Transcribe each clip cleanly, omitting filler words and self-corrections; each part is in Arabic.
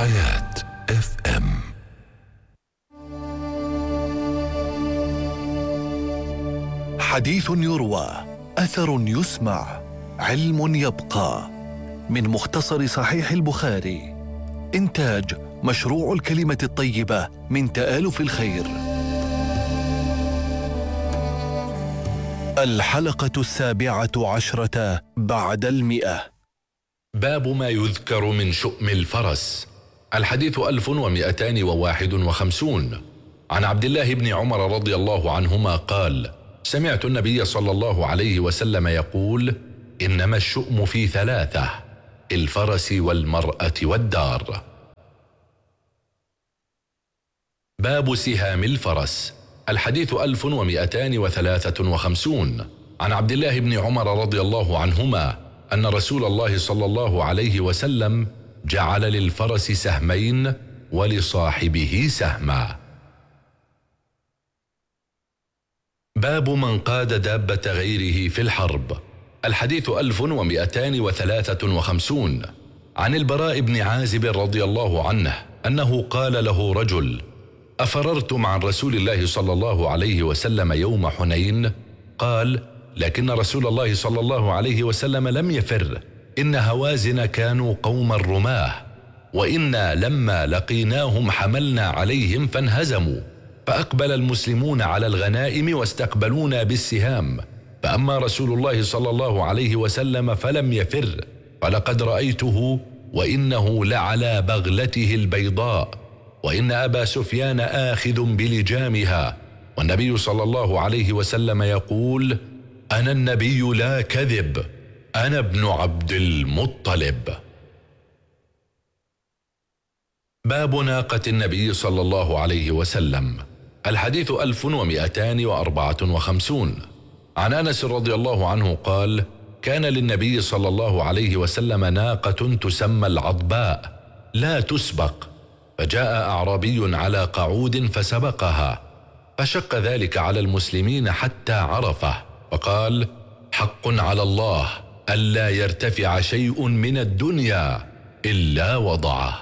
حياة اف ام. حديث يروى، أثر يسمع، علم يبقى. من مختصر صحيح البخاري. إنتاج مشروع الكلمة الطيبة من تآلف الخير. الحلقة 17 بعد 100. باب ما يذكر من شؤم الفرس. الحديث 1251. عن عبد الله بن عمر رضي الله عنهما قال: سمعت النبي صلى الله عليه وسلم يقول: إنما الشؤم في 3: الفرس والمرأة والدار. باب سهام الفرس. الحديث 1253. عن عبد الله بن عمر رضي الله عنهما أن رسول الله صلى الله عليه وسلم جعل للفرس سهمين ولصاحبه سهما. باب من قاد دابة غيره في الحرب. الحديث 1253. عن البراء بن عازب رضي الله عنه أنه قال له رجل: أفررتم عن رسول الله صلى الله عليه وسلم يوم حنين؟ قال: لكن رسول الله صلى الله عليه وسلم لم يفر، إن هوازن كانوا قوم الرماه، وإنا لما لقيناهم حملنا عليهم فانهزموا، فأقبل المسلمون على الغنائم واستقبلونا بالسهام، فأما رسول الله صلى الله عليه وسلم فلم يفر، فلقد رأيته وإنه لعلى بغلته البيضاء، وإن أبا سفيان آخذ بلجامها، والنبي صلى الله عليه وسلم يقول: أنا النبي لا كذب، أنا ابن عبد المطلب. باب ناقة النبي صلى الله عليه وسلم. الحديث 1254. عن أنس رضي الله عنه قال: كان للنبي صلى الله عليه وسلم ناقة تسمى العضباء لا تسبق، فجاء أعرابي على قعود فسبقها، فشق ذلك على المسلمين حتى عرفه، فقال: حق على الله ألا يرتفع شيء من الدنيا إلا وضعه.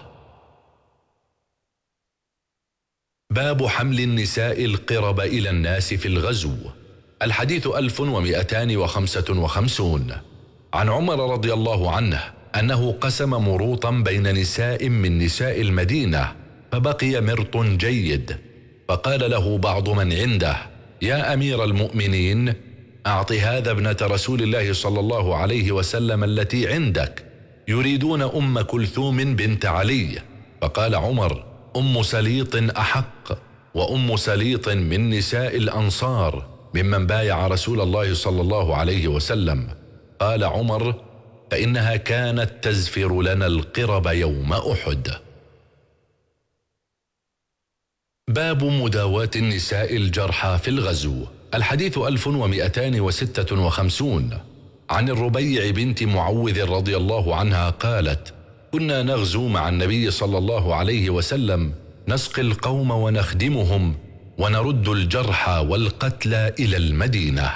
باب حمل النساء القرب إلى الناس في الغزو. الحديث 1255. عن عمر رضي الله عنه أنه قسم مروطا بين نساء من نساء المدينة، فبقي مرط جيد، فقال له بعض من عنده: يا أمير المؤمنين، أعط هذا ابنة رسول الله صلى الله عليه وسلم التي عندك، يريدون أم كلثوم بنت علي. فقال عمر: أم سليط أحق، وأم سليط من نساء الأنصار ممن بايع رسول الله صلى الله عليه وسلم. قال عمر: فإنها كانت تزفر لنا القرب يوم أحد. باب مداواة النساء الجرحى في الغزو. الحديث 1256. عن الربيع بنت معوذ رضي الله عنها قالت: كنا نغزو مع النبي صلى الله عليه وسلم، نسقي القوم ونخدمهم، ونرد الجرحى والقتلى إلى المدينة.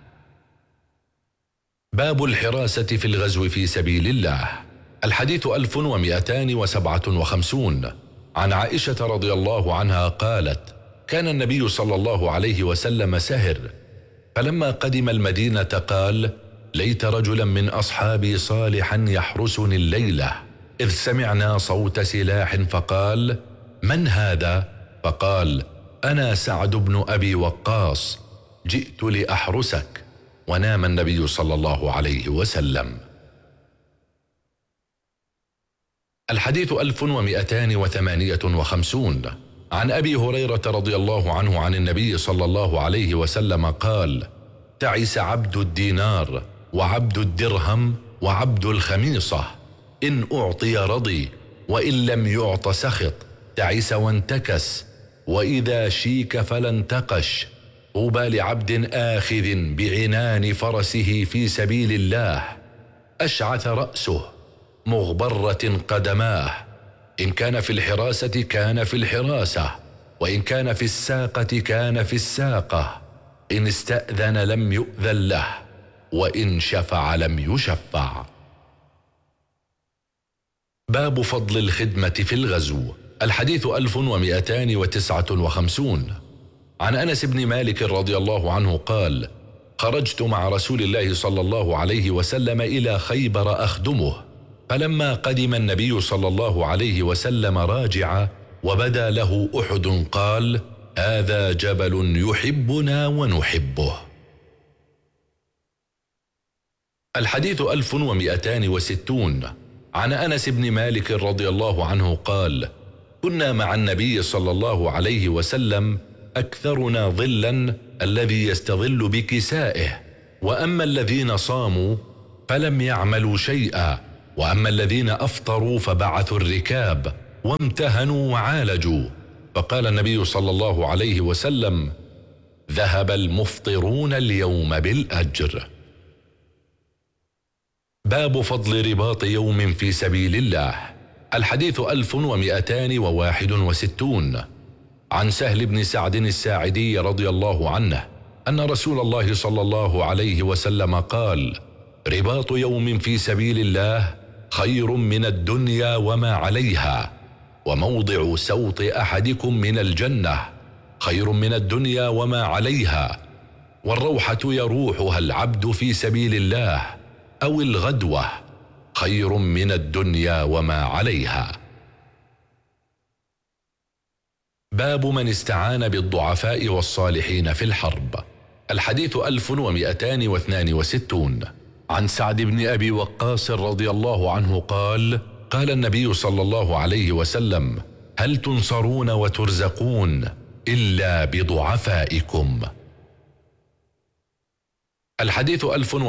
باب الحراسة في الغزو في سبيل الله. الحديث 1257. عن عائشة رضي الله عنها قالت: كان النبي صلى الله عليه وسلم سهر، فلما قدم المدينة قال: ليت رجلا من أصحابي صالحا يحرسني الليلة، إذ سمعنا صوت سلاح، فقال: من هذا؟ فقال: أنا سعد بن أبي وقاص، جئت لأحرسك. ونام النبي صلى الله عليه وسلم. الحديث 1258. عن أبي هريرة رضي الله عنه عن النبي صلى الله عليه وسلم قال: تعس عبد الدينار، وعبد الدرهم، وعبد الخميصة، إن أعطي رضي، وإن لم يعط سخط، تعس وانتكس، وإذا شيك فلا انتقش. طوبى لعبد آخذ بعنان فرسه في سبيل الله، أشعث رأسه، مغبرة قدماه، إن كان في الحراسة كان في الحراسة، وإن كان في الساقة كان في الساقة، إن استأذن لم يؤذن له، وإن شفع لم يشفع. باب فضل الخدمة في الغزو. الحديث 1259. عن أنس بن مالك رضي الله عنه قال: خرجت مع رسول الله صلى الله عليه وسلم إلى خيبر أخدمه، فلما قدم النبي صلى الله عليه وسلم راجعا وبدا له أحد قال: هذا جبل يحبنا ونحبه. الحديث 1260. عن أنس بن مالك رضي الله عنه قال: كنا مع النبي صلى الله عليه وسلم أكثرنا ظلا الذي يستظل بكسائه، وأما الذين صاموا فلم يعملوا شيئا، وأما الذين أفطروا فبعثوا الركاب وامتهنوا وعالجوا. فقال النبي صلى الله عليه وسلم: ذهب المفطرون اليوم بالأجر. باب فضل رباط يوم في سبيل الله. الحديث 1261. عن سهل بن سعد الساعدي رضي الله عنه أن رسول الله صلى الله عليه وسلم قال: رباط يوم في سبيل الله خير من الدنيا وما عليها، وموضع سوط أحدكم من الجنة خير من الدنيا وما عليها، والروحة يروحها العبد في سبيل الله أو الغدوة خير من الدنيا وما عليها. باب من استعان بالضعفاء والصالحين في الحرب. الحديث 1262. عن سعد بن أبي وقاص رضي الله عنه قال: قال النبي صلى الله عليه وسلم: هل تنصرون وترزقون إلا بضعفائكم. الحديث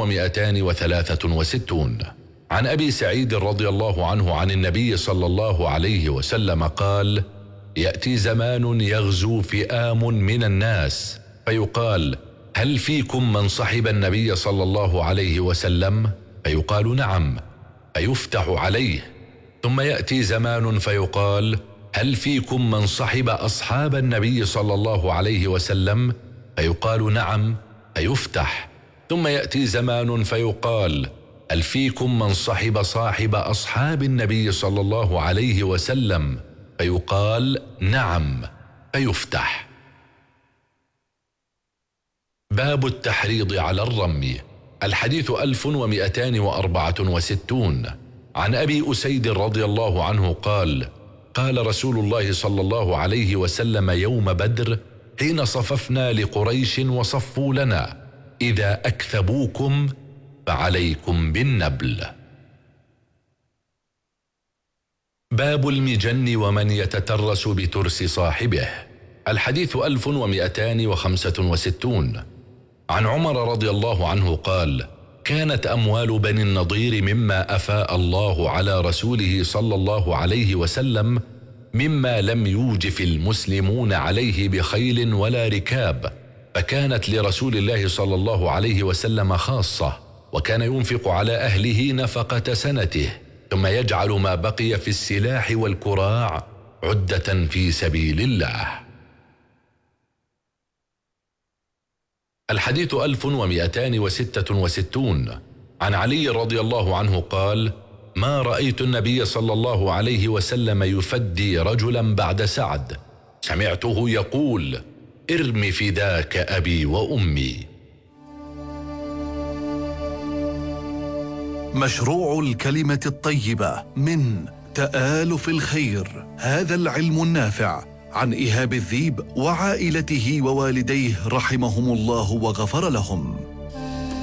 1263. عن أبي سعيد رضي الله عنه عن النبي صلى الله عليه وسلم قال: يأتي زمان يغزو فئام من الناس فيقال: هل فيكم من صحب النبي صلى الله عليه وسلم؟ فيقال: نعم، فيفتح عليه. ثم يأتي زمان فيقال: هل فيكم من صحب أصحاب النبي صلى الله عليه وسلم؟ فيقال: نعم، فيفتح. ثم يأتي زمان فيقال: هل فيكم من صحب أصحاب النبي صلى الله عليه وسلم؟ فيقال: نعم، فيفتح. باب التحريض على الرمي. الحديث 1264. عن أبي أسيد رضي الله عنه قال: قال رسول الله صلى الله عليه وسلم يوم بدر حين صففنا لقريش وصفوا لنا: إذا أكثبوكم فعليكم بالنبل. باب المجن ومن يتترس بترس صاحبه. الحديث 1265. عن عمر رضي الله عنه قال: كانت أموال بني النضير مما أفاء الله على رسوله صلى الله عليه وسلم مما لم يوجف المسلمون عليه بخيل ولا ركاب، فكانت لرسول الله صلى الله عليه وسلم خاصة، وكان ينفق على أهله نفقة سنته، ثم يجعل ما بقي في السلاح والكراع عدة في سبيل الله. الحديث 1266. عن علي رضي الله عنه قال: ما رأيت النبي صلى الله عليه وسلم يفدي رجلا بعد سعد، سمعته يقول: ارم فداك أبي وأمي. مشروع الكلمة الطيبة من تآلف الخير، هذا العلم النافع، عن إيهاب الذيب وعائلته ووالديه رحمهم الله وغفر لهم.